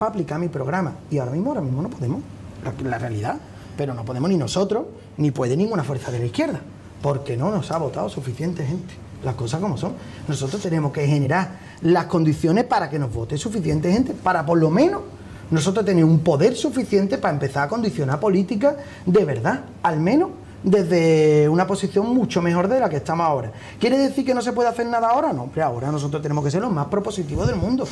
para aplicar mi programa. Y ahora mismo no podemos, la realidad. Pero no podemos ni nosotros, ni puede ninguna fuerza de la izquierda, porque no nos ha votado suficiente gente. Las cosas como son. Nosotros tenemos que generar las condiciones para que nos vote suficiente gente, para por lo menos nosotros tener un poder suficiente para empezar a condicionar políticas de verdad, al menos desde una posición mucho mejor de la que estamos ahora. ¿Quiere decir que no se puede hacer nada ahora? No, hombre, ahora nosotros tenemos que ser los más propositivos del mundo.